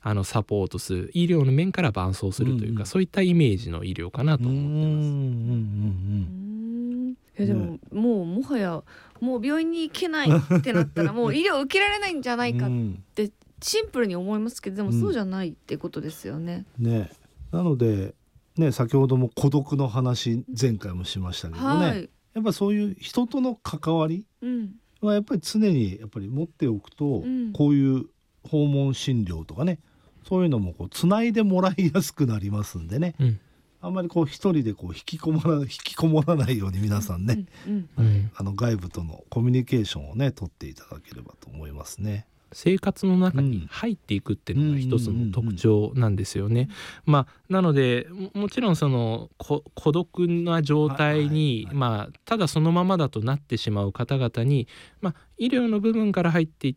サポートする、医療の面から伴走するというか、そういったイメージの医療かなと思ってます。 でも、もはやもう病院に行けないってなったらもう医療受けられないんじゃないかってシンプルに思いますけど、でもそうじゃないってことですよね。 ね、なのでね、先ほども孤独の話前回もしましたけどね、やっぱそういう人との関わりはやっぱり常にやっぱり持っておくと、こういう訪問診療とかね、そういうのもこうつないでもらいやすくなりますんでね、あんまりこう一人でこう引きこもらないように皆さんね、外部とのコミュニケーションをね取っていただければと思いますね。 生活の中に入っていくっていうのが一つの特徴なんですよね。なので もちろんその孤独な状態に、ただそのままだとなってしまう方々に、医療の部分から入っていって、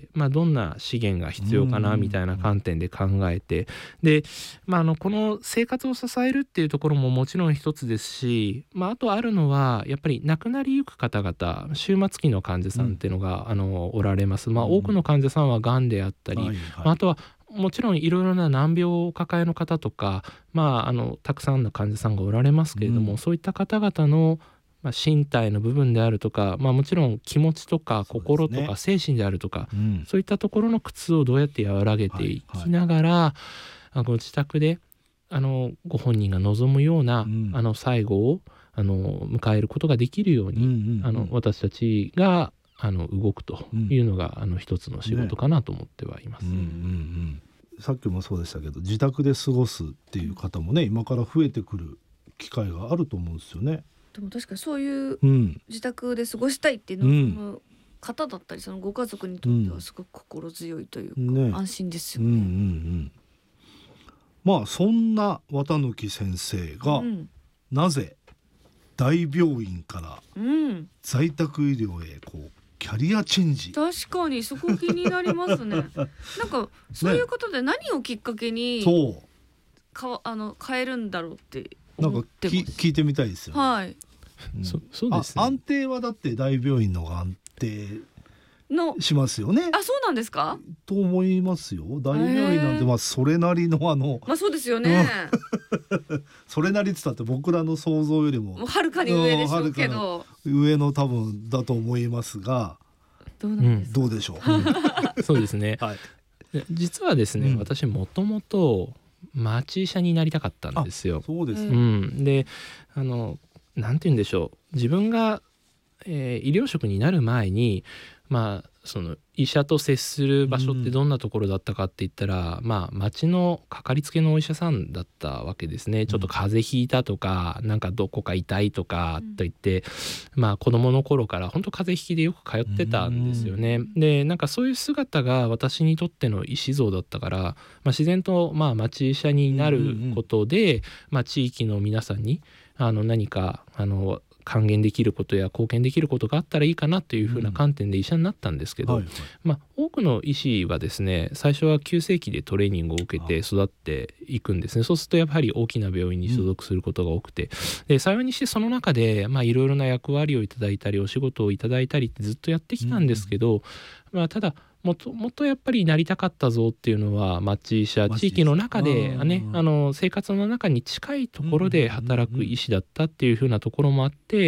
どんな資源が必要かなみたいな観点で考えて、で、この生活を支えるっていうところももちろん一つですし、あとあるのはやっぱり亡くなりゆく方々、終末期の患者さんっていうのが、おられます。多くの患者さんはがんであったり、あとはもちろんいろいろな難病をお抱えの方とか、たくさんの患者さんがおられますけれども、そういった方々の身体の部分であるとか、もちろん気持ちとか心とか精神であるとか、そういったところの苦痛をどうやって和らげていきながら、ご自宅でご本人が望むような、最後を迎えることができるように、私たちが動くというのが、一つの仕事かなと思ってはいます。 さっきもそうでしたけど、自宅で過ごすっていう方もね、今から増えてくる機会があると思うんですよね。 でも確かにそういう自宅で過ごしたいっていうの方だったり、そのご家族にとってはすごく心強いというか、安心ですよね。 そんな綿貫先生が、なぜ大病院から在宅医療へこうキャリアチェンジ。 確かにそこ気になりますね。なんかそういうことで何をきっかけに変えるんだろうって思ってます。 なんか聞いてみたいですよね。 そうですね。 安定はだって大病院のが安定しますよね。 そうなんですかと思いますよ。大病院なんてそれなりのそうですよね。 それなりって言ったって僕らの想像よりもはるかに上でしょうけど、 上の多分だと思いますが、どうでしょう。 そうですね、実はですね、私もともと町医者になりたかったんですよ。 そうですでなんて言うんでしょう、自分が、医療職になる前に、その医者と接する場所ってどんなところだったかって言ったら、町のかかりつけのお医者さんだったわけですね。ちょっと風邪ひいたとか、なんかどこか痛いとかと言って、子供の頃から本当風邪ひきでよく通ってたんですよね。でなんかそういう姿が私にとっての医師像だったから、自然と町医者になることで、地域の皆さんに何か還元できることや貢献できることがあったらいいかなというふうな観点で医者になったんですけど、多くの医師はですね、最初は急性期でトレーニングを受けて育っていくんですね。そうするとやはり大きな病院に所属することが多くて、で幸いにしてその中でいろいろな役割をいただいたりお仕事をいただいたりってずっとやってきたんですけど、ただもとやっぱりなりたかったぞっていうのは、町医者、地域の中でね、生活の中に近いところで働く医師だったっていう風なところもあって、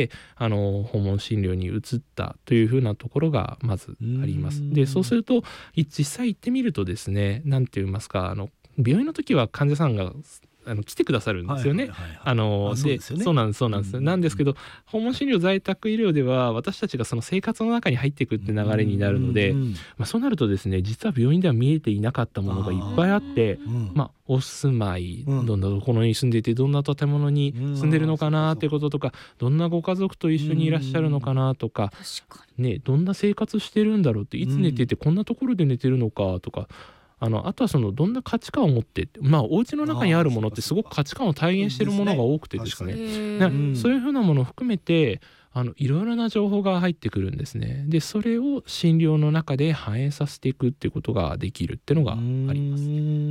訪問診療に移ったという風なところがまずあります。でそうすると実際行ってみるとですね、なんて言いますか、病院の時は患者さんが来てくださるんですよね。そうなんですなんですけど、訪問診療在宅医療では私たちがその生活の中に入っていくって流れになるので、そうなるとですね、実は病院では見えていなかったものがいっぱいあって、お住まい、どんなところに住んでいて、どんな建物に住んでるのかなってこととか、どんなご家族と一緒にいらっしゃるのかなとか、どんな生活してるんだろうって、いつ寝ててこんなところで寝てるのかとか、あとはそのどんな価値観を持ってって、お家の中にあるものってすごく価値観を体現しているものが多くてですね、そういうふうなものを含めていろいろな情報が入ってくるんですね。でそれを診療の中で反映させていくっていうことができるっていうのがあります。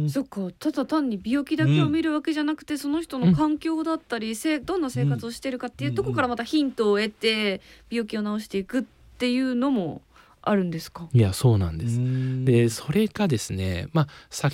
そっか、ただ単に病気だけを見るわけじゃなくて、その人の環境だったり、どんな生活をしているかっていうところからまたヒントを得て病気を治していくっていうのもあるんですか？ いや、そうなんです。でそれがですね、先